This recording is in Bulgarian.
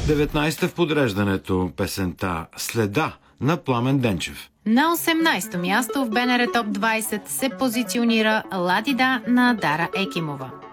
19-та в подреждането песента "Следа" на Пламен Денчев. На 18-то място в БНР Топ 20 се позиционира "Ладида" на Дара Екимова.